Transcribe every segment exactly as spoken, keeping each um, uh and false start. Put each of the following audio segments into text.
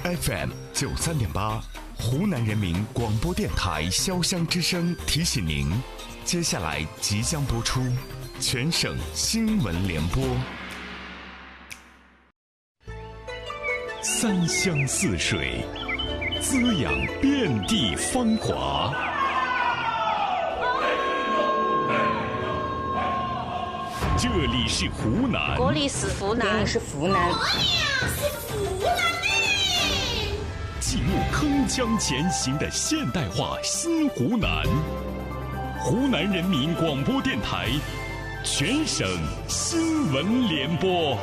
F M 九三点八，湖南人民广播电台潇湘之声提醒您，接下来即将播出全省新闻联播。三湘四水，滋养遍地芳华。这里是湖南， 这里是湖南， 这里是湖南， 我呀是湖南嘞！ 记录铿锵前行的现代化新湖南，湖南人民广播电台全省新闻联播。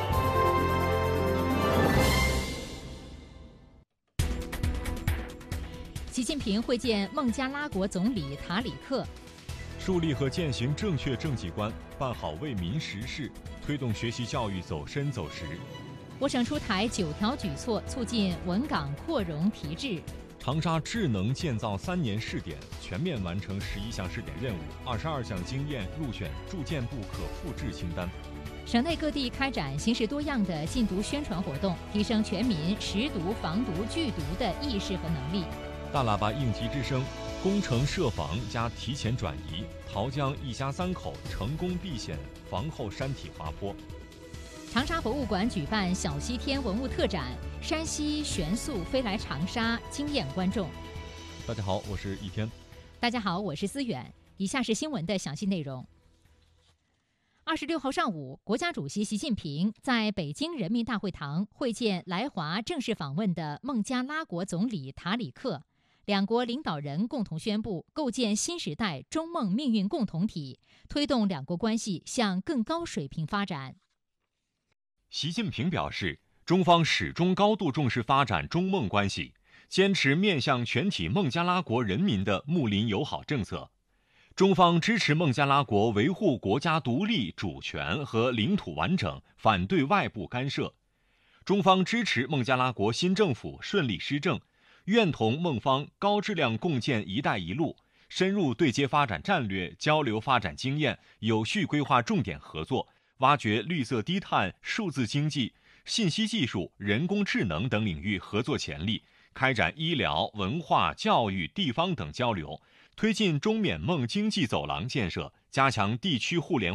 习近平会见孟加拉国总理塔里克。 树立和践行正确政绩观，办好为民实事，推动学习教育走深走实。 我省出台九条举措，促进文港扩容提质。 长沙智能建造三年试点，全面完成十一项试点任务，二十二项经验入选住建部可复制清单。 省内各地开展形式多样的禁毒宣传活动，提升全民识毒、防毒、拒毒的意识和能力。 大喇叭应急之声，工程设防加提前转移，桃江一家三口成功避险，防后山体滑坡。 长沙博物馆举办小西天文物特展，山西玄宿飞来长沙，惊艳观众。 大家好，我是一天。 大家好，我是思远。以下是新闻的详细内容。二十六号上午，国家主席习近平在北京人民大会堂会见来华正式访问的孟加拉国总理塔里克。两国领导人共同宣布构建新时代中孟命运共同体，推动两国关系向更高水平发展。 习近平表示，中方始终高度重视发展中孟关系，坚持面向全体孟加拉国人民的睦邻友好政策。中方支持孟加拉国维护国家独立主权和领土完整，反对外部干涉。中方支持孟加拉国新政府顺利施政，愿同孟方高质量共建“一带一路”，深入对接发展战略，交流发展经验，有序规划重点合作，挖掘绿色低碳、数字经济、信息技术、人工智能等领域合作潜力，开展医疗、文化、教育、地方等交流，推进中缅孟经济走廊建设，加强地区互联